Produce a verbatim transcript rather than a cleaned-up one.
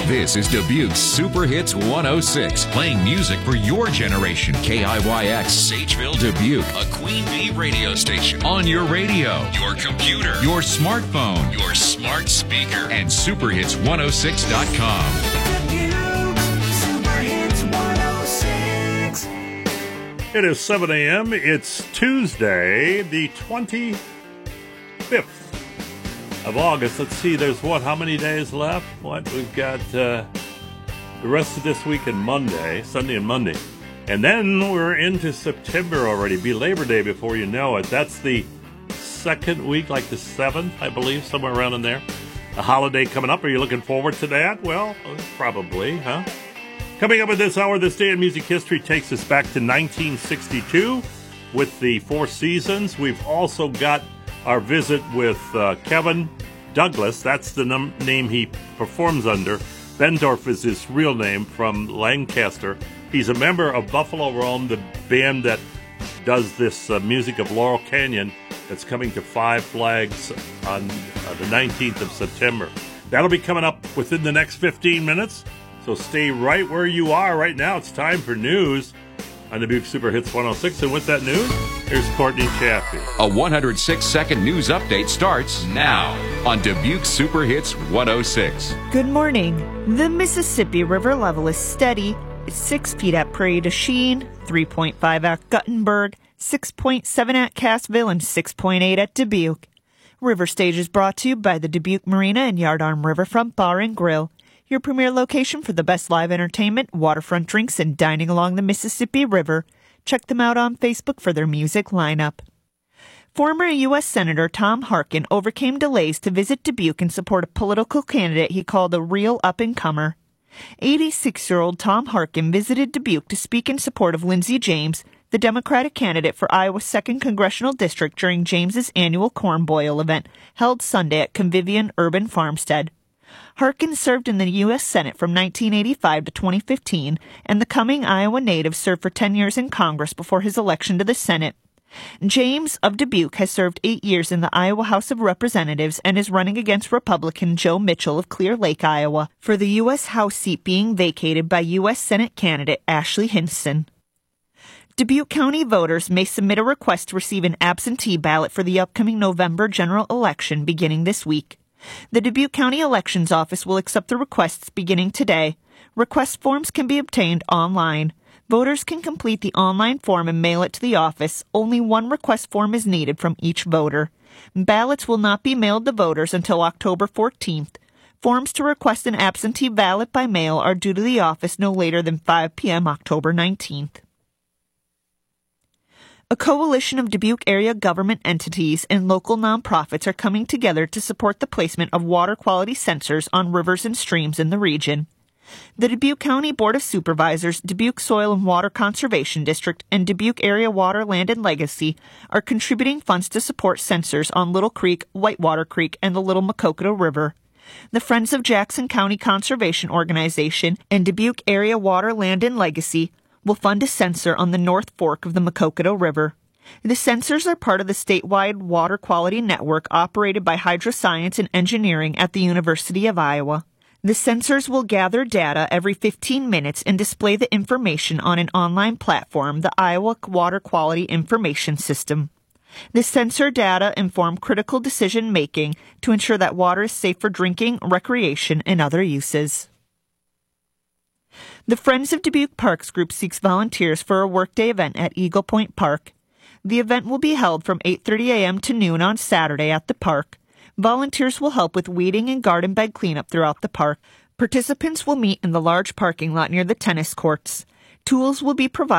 This is Dubuque's Super Hits one oh six, playing music for your generation. K I Y X, Sageville, Dubuque, a Queen Bee radio station. On your radio, your computer, your smartphone, your smart speaker, and super hits one oh six dot com. It is seven a.m. It's Tuesday, the twenty-fifth of August. Let's see, there's what, how many days left? What, we've got uh, the rest of this week and Monday, Sunday and Monday. And then we're into September already. Be Labor Day before you know it. That's the second week, like the seventh, I believe, somewhere around in there. A holiday coming up. Are you looking forward to that? Well, probably, huh? Coming up at this hour, this day in music history takes us back to nineteen sixty-two with the Four Seasons. We've also got our visit with uh, Kevin Douglas. That's the num- name he performs under. Bendorf is his real name, from Lancaster. He's a member of Buffalo Rome, the band that does this uh, music of Laurel Canyon that's coming to Five Flags on uh, the nineteenth of September. That'll be coming up within the next fifteen minutes, so stay right where you are right now. It's time for news on Dubuque Super Hits one oh six, and with that news, here's Courtney Chaffee. A one hundred six second news update starts now on Dubuque Super Hits one oh six. Good morning. The Mississippi River level is steady. It's six feet at Prairie du Chien, three point five at Guttenberg, six point seven at Cassville, and six point eight at Dubuque. River Stage is brought to you by the Dubuque Marina and Yardarm Riverfront Bar and Grill, your premier location for the best live entertainment, waterfront drinks, and dining along the Mississippi River. Check them out on Facebook for their music lineup. Former U S Senator Tom Harkin overcame delays to visit Dubuque and support a political candidate he called a real up-and-comer. eighty-six-year-old Tom Harkin visited Dubuque to speak in support of Lindsey James, the Democratic candidate for Iowa's second Congressional District, during James's annual Corn Boil event held Sunday at Convivian Urban Farmstead. Harkin served in the U S Senate from nineteen eighty-five to twenty fifteen, and the coming Iowa native served for ten years in Congress before his election to the Senate. James of Dubuque has served eight years in the Iowa House of Representatives and is running against Republican Joe Mitchell of Clear Lake, Iowa, for the U S House seat being vacated by U S Senate candidate Ashley Hinson. Dubuque County voters may submit a request to receive an absentee ballot for the upcoming November general election beginning this week. The Dubuque County Elections Office will accept the requests beginning today. Request forms can be obtained online. Voters can complete the online form and mail it to the office. Only one request form is needed from each voter. Ballots will not be mailed to voters until October fourteenth. Forms to request an absentee ballot by mail are due to the office no later than five p.m. October nineteenth. A coalition of Dubuque area government entities and local nonprofits are coming together to support the placement of water quality sensors on rivers and streams in the region. The Dubuque County Board of Supervisors, Dubuque Soil and Water Conservation District, and Dubuque Area Water, Land, and Legacy are contributing funds to support sensors on Little Creek, Whitewater Creek, and the Little Maquoketa River. The Friends of Jackson County Conservation Organization and Dubuque Area Water, Land, and Legacy will fund a sensor on the North Fork of the Maquoketa River. The sensors are part of the statewide water quality network operated by Hydroscience and Engineering at the University of Iowa. The sensors will gather data every fifteen minutes and display the information on an online platform, the Iowa Water Quality Information System. The sensor data inform critical decision-making to ensure that water is safe for drinking, recreation, and other uses. The Friends of Dubuque Parks group seeks volunteers for a workday event at Eagle Point Park. The event will be held from eight thirty a.m. to noon on Saturday at the park. Volunteers will help with weeding and garden bed cleanup throughout the park. Participants will meet in the large parking lot near the tennis courts. Tools will be provided